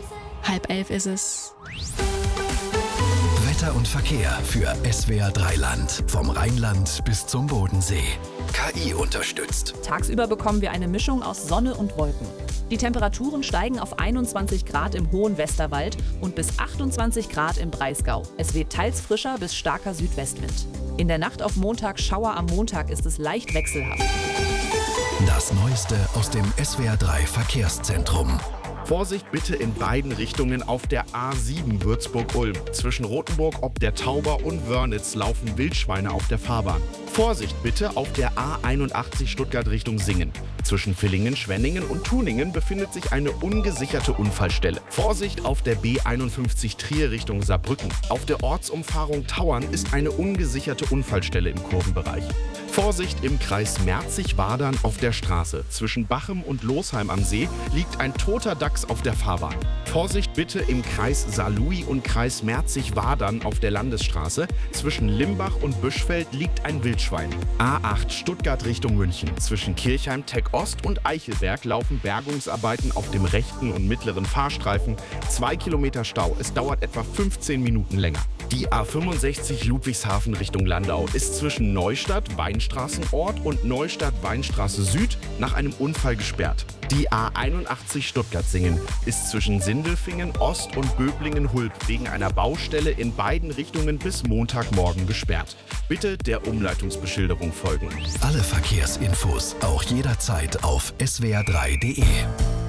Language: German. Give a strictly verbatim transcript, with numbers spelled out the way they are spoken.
Halb elf ist es. Wetter und Verkehr für S W R drei Land. Vom Rheinland bis zum Bodensee. K I unterstützt. Tagsüber bekommen wir eine Mischung aus Sonne und Wolken. Die Temperaturen steigen auf einundzwanzig Grad im hohen Westerwald und bis achtundzwanzig Grad im Breisgau. Es weht teils frischer bis starker Südwestwind. In der Nacht auf Montag, Schauer am Montag, ist es leicht wechselhaft. Das Neueste aus dem S W R drei Verkehrszentrum. Vorsicht bitte in beiden Richtungen auf der A sieben Würzburg-Ulm. Zwischen Rothenburg ob der Tauber und Wörnitz laufen Wildschweine auf der Fahrbahn. Vorsicht bitte auf der A einundachtzig Stuttgart Richtung Singen. Zwischen Villingen, Schwenningen und Tuningen befindet sich eine ungesicherte Unfallstelle. Vorsicht auf der B einundfünfzig Trier Richtung Saarbrücken. Auf der Ortsumfahrung Tauern ist eine ungesicherte Unfallstelle im Kurvenbereich. Vorsicht im Kreis Merzig-Wadern auf der Straße. Zwischen Bachem und Losheim am See liegt ein toter Dachs auf der Fahrbahn. Vorsicht bitte im Kreis Saarlouis und Kreis Merzig-Wadern auf der Landesstraße. Zwischen Limbach und Büschfeld liegt ein Wildschwein. A acht Stuttgart Richtung München. Zwischen Kirchheim, Tech Ost und Eichelberg laufen Bergungsarbeiten auf dem rechten und mittleren Fahrstreifen. Zwei Kilometer Stau. Es dauert etwa fünfzehn Minuten länger. Die A fünfundsechzig Ludwigshafen Richtung Landau ist zwischen Neustadt, Weinstraßenort und Neustadt, Weinstraße Süd nach einem Unfall gesperrt. Die A einundachtzig Stuttgart-Singen ist zwischen Sindelfingen, Ost und Böblingen-Hulb wegen einer Baustelle in beiden Richtungen bis Montagmorgen gesperrt. Bitte der Umleitungsbeschilderung folgen. Alle Verkehrsinfos auch jederzeit auf S W R drei Punkt D E.